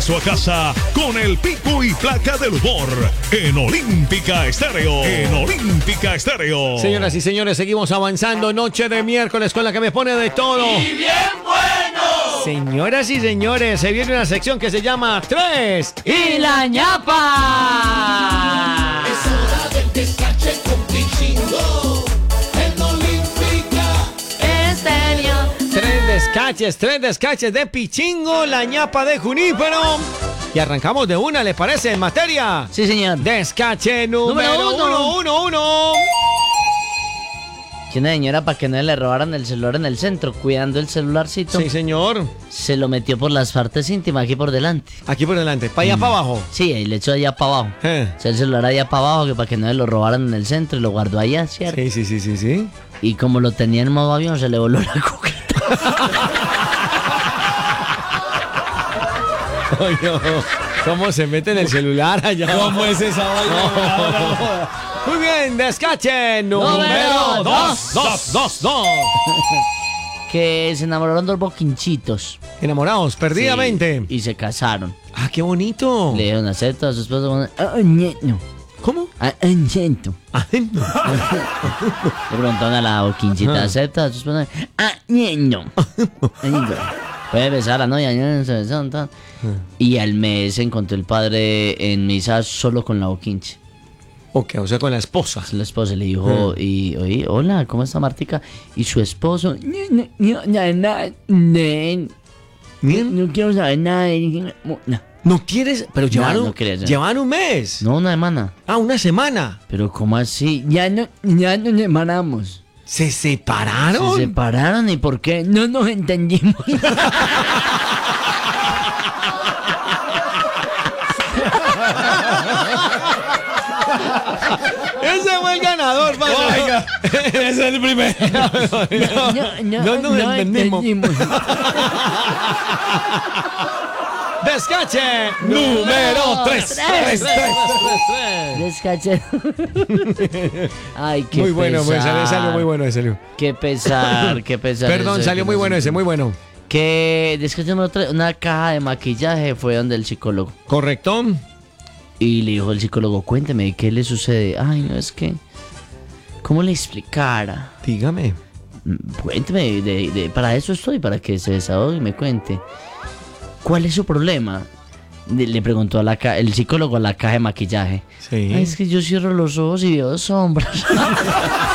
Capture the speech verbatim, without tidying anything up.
regreso a casa con el pico y placa del humor en Olímpica Estéreo. En Olímpica Estéreo. Señoras y señores, seguimos avanzando. Noche de miércoles con la que me pone de todo. ¡Y bien bueno! Señoras y señores, se viene una sección que se llama Tres ¡Y la ñapa! Es hora del descache con Pichingo en Olímpica Estéreo. Tres descaches, tres descaches de Pichingo, la ñapa de Junípero. Y arrancamos de una, ¿les parece? En materia. Sí, señor. Descache número, Número uno. uno, uno, uno. Que una señora, para que no le robaran el celular en el centro, cuidando el celularcito, Sí, señor. se lo metió por las partes íntimas, aquí por delante. Aquí por delante, para allá, para abajo. Sí, y le echó allá para abajo. Eh. Echó el celular allá para abajo, que para que no se lo robaran en el centro, y lo guardó allá, ¿cierto? Sí, sí, sí, sí, sí. Y como lo tenía en modo avión, se le voló la coqueta. Oye, ¿cómo se mete en el celular allá? ¿Cómo es esa vaina? Muy bien, descache número Número dos, dos, dos, dos. Que se enamoraron dos boquinchitos. Enamorados, perdidamente. Sí, y se casaron. Ah, qué bonito. Le dieron acepto a su esposo. Ah, ñeño. ¿Cómo? Ah, ñeño. Ah, no. Le preguntaron a la boquinchita, Ah. ¿acepta a su esposa? Ah, ñeño. Ñeño. Puede besar a la novia, ñeño, se besaron, tal. Y al mes se encontró el padre en misa solo con la boquinche. Ok, o sea, con la esposa. La esposa le dijo, y, oye, hola, ¿cómo está Martica? Y su esposo, no, no, no, no, no, ¿Bien? no quiero saber nada de... No, ¿No quieres? Pero llevaron, no quería ya. llevaron un mes. no, una semana. Ah, una semana. Pero ¿cómo así? Ya no, ya nos separamos. ¿Se separaron? Se separaron, ¿y por qué? No nos entendimos. Ese fue el ganador, padre. Oiga, ese es el primero. No, no, No nos entendimos. Descache Número tres, tres, tres. Descaché. Ay, qué Muy bueno, pues pesar. salió, salió muy bueno ese, salió. Qué pesar, qué pesar. Perdón, ese salió que muy no bueno se- ese, muy bueno. Que descaché número tres, una caja de maquillaje fue donde el psicólogo. ¿Correcto? Y le dijo el psicólogo, cuénteme, ¿qué le sucede? Ay, no, es que... ¿Cómo le explicara? Dígame. Mm, Cuénteme, de, de- para eso estoy, para que se desahogue y me cuente. ¿Cuál es su problema? Le, le preguntó a la ca- el psicólogo a la caja de maquillaje. Sí. Ay, es que yo cierro los ojos y veo sombras.